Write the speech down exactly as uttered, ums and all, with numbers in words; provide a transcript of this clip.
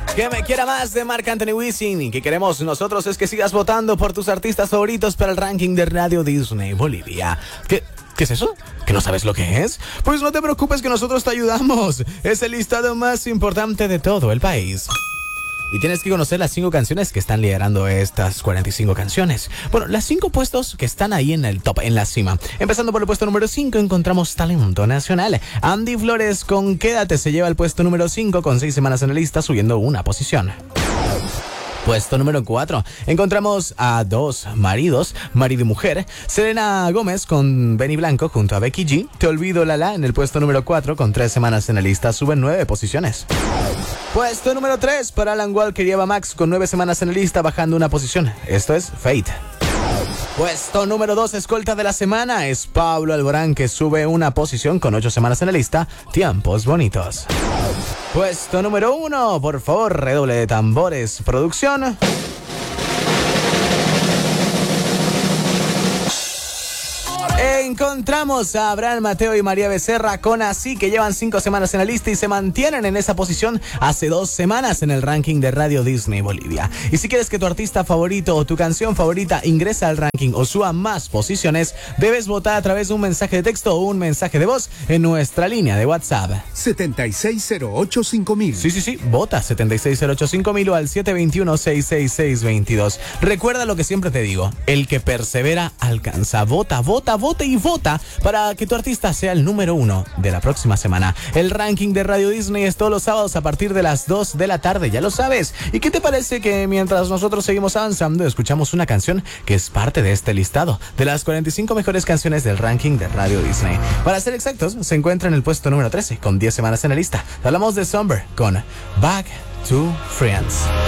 Que me quiera más de Marc Anthony Wisin. Y que queremos nosotros es que sigas votando por tus artistas favoritos para el ranking de Radio Disney Bolivia. ¿Qué? ¿Qué es eso? ¿Que no sabes lo que es? Pues no te preocupes, que nosotros te ayudamos. Es el listado más importante de todo el país. Y tienes que conocer las cinco canciones que están liderando estas cuarenta y cinco canciones. Bueno, las cinco puestos que están ahí en el top, en la cima. Empezando por el puesto número cinco, encontramos Talento Nacional. Andy Flores con Quédate se lleva el puesto número cinco con seis semanas en la lista, subiendo una posición. Puesto número cuatro, encontramos a Dos Maridos, marido y mujer. Selena Gómez con Benny Blanco junto a Becky G. Te olvido Lala en el puesto número cuatro con tres semanas en la lista, suben nueve posiciones. Puesto número tres para Alan Walker y Eva Max con nueve semanas en la lista, bajando una posición. Esto es Fate. Puesto número dos, escolta de la semana, es Pablo Alborán, que sube una posición con ocho semanas en la lista, Tiempos Bonitos. Puesto número uno, por favor, redoble de tambores, producción. Encontramos a Abraham Mateo y María Becerra con Así, que llevan cinco semanas en la lista y se mantienen en esa posición hace dos semanas en el ranking de Radio Disney Bolivia. Y si quieres que tu artista favorito o tu canción favorita ingrese al ranking o suba más posiciones, debes votar a través de un mensaje de texto o un mensaje de voz en nuestra línea de WhatsApp. setenta y seis cero ocho cinco mil. Sí, sí, sí, vota setenta y seis cero ocho cinco mil o al siete dos uno seis seis seis dos dos. Recuerda lo que siempre te digo, el que persevera alcanza. Vota, vota, vota y vota para que tu artista sea el número uno de la próxima semana. El ranking de Radio Disney es todos los sábados a partir de las dos de la tarde, ya lo sabes. ¿Y qué te parece que mientras nosotros seguimos avanzando, escuchamos una canción que es parte de este listado de las cuarenta y cinco mejores canciones del ranking de Radio Disney? Para ser exactos, se encuentra en el puesto número trece con diez semanas en la lista. Hablamos de Somber con Back to Friends.